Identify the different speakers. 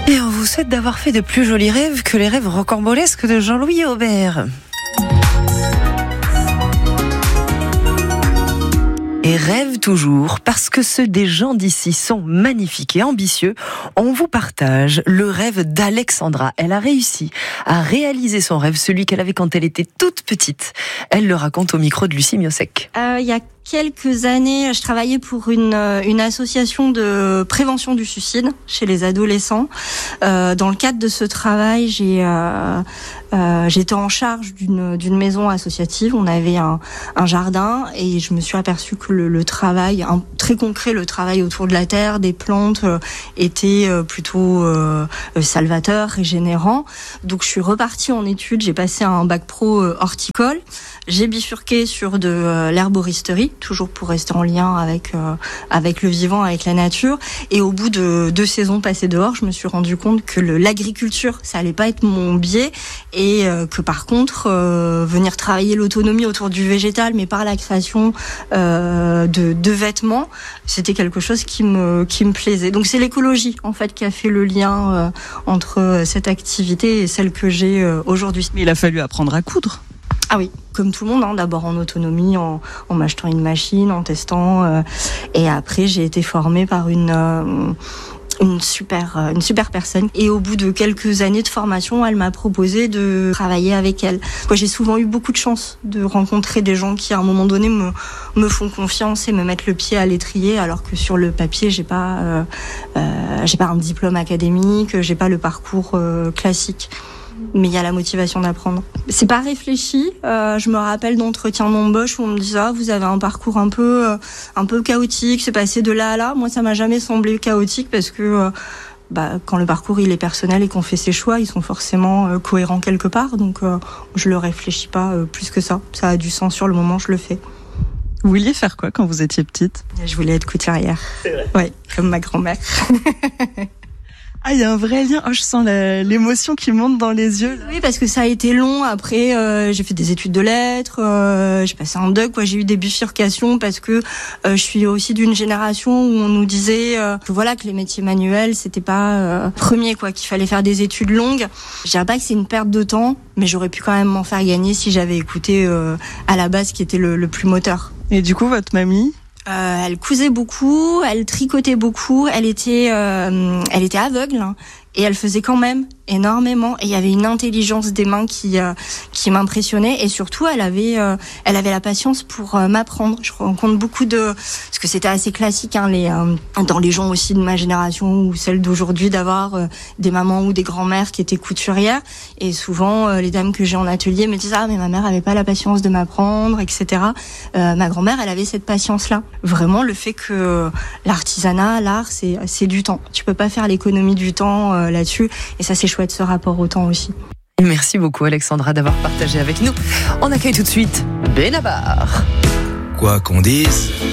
Speaker 1: Et on vous souhaite d'avoir fait de plus jolis rêves que les rêves rocambolesques de Jean-Louis Aubert. Et rêve toujours, parce que ceux des gens d'ici sont magnifiques et ambitieux. On vous partage le rêve d'Alexandra. Elle a réussi à réaliser son rêve, celui qu'elle avait quand elle était toute petite. Elle le raconte au micro de Lucie Miosek.
Speaker 2: Il y a quelques années, je travaillais pour une association de prévention du suicide chez les adolescents. Dans le cadre de ce travail, j'étais en charge d'une maison associative. On avait un jardin et je me suis aperçue que le travail, très concret, le travail autour de la terre, des plantes, était plutôt salvateur, régénérant. Donc je suis repartie en études, j'ai passé un bac pro horticole. J'ai bifurqué sur de l'herboristerie, toujours pour rester en lien avec le vivant, avec la nature. Et au bout de 2 saisons passées dehors, je me suis rendu compte que l'agriculture, ça allait pas être mon biais, et que par contre, venir travailler l'autonomie autour du végétal, mais par la création de vêtements, c'était quelque chose qui me plaisait. Donc c'est l'écologie en fait qui a fait le lien entre cette activité et celle que j'ai aujourd'hui.
Speaker 3: Mais il a fallu apprendre à coudre.
Speaker 2: Ah oui, comme tout le monde, d'abord en autonomie, en m'achetant une machine, en testant, et après j'ai été formée par une super personne. Et au bout de quelques années de formation, elle m'a proposé de travailler avec elle. Moi, j'ai souvent eu beaucoup de chance de rencontrer des gens qui, à un moment donné, me font confiance et me mettent le pied à l'étrier, alors que sur le papier, j'ai pas un diplôme académique, j'ai pas le parcours classique. Mais il y a la motivation d'apprendre. C'est pas réfléchi. Je me rappelle d'entretiens d'embauche où on me disait vous avez un parcours un peu chaotique, c'est passé de là à là. Moi, ça m'a jamais semblé chaotique parce que quand le parcours il est personnel et qu'on fait ses choix, ils sont forcément cohérents quelque part. Donc je le réfléchis pas plus que ça. Ça a du sens sur le moment, je le fais.
Speaker 3: Vous vouliez faire quoi quand vous étiez petite ?
Speaker 2: Je voulais être couturière. C'est vrai. Ouais, comme ma grand-mère.
Speaker 3: Ah, il y a un vrai lien. Oh, je sens l'émotion qui monte dans les yeux. Là.
Speaker 2: Oui, parce que ça a été long. Après, j'ai fait des études de lettres, j'ai passé un doc. J'ai eu des bifurcations parce que je suis aussi d'une génération où on nous disait que les métiers manuels c'était pas premier qu'il fallait faire des études longues. Je dirais pas que c'est une perte de temps, mais j'aurais pu quand même m'en faire gagner si j'avais écouté à la base ce qui était le plus moteur.
Speaker 3: Et du coup, votre mamie ?
Speaker 2: Elle cousait beaucoup, elle tricotait beaucoup, elle était aveugle, et elle faisait quand même énormément, et il y avait une intelligence des mains qui m'impressionnait, et surtout elle avait la patience pour m'apprendre. Je rencontre beaucoup parce que c'était assez classique dans les gens aussi de ma génération ou celle d'aujourd'hui d'avoir des mamans ou des grand-mères qui étaient couturières, et souvent les dames que j'ai en atelier me disent mais ma mère avait pas la patience de m'apprendre, etc. Ma grand-mère, elle avait cette patience-là. Vraiment, le fait que l'artisanat, l'art, c'est du temps. Tu peux pas faire l'économie du temps là-dessus, et ça c'est chouette, ce rapport au temps aussi.
Speaker 1: Merci beaucoup Alexandra d'avoir partagé avec nous. On accueille tout de suite Benabar.
Speaker 4: Quoi qu'on dise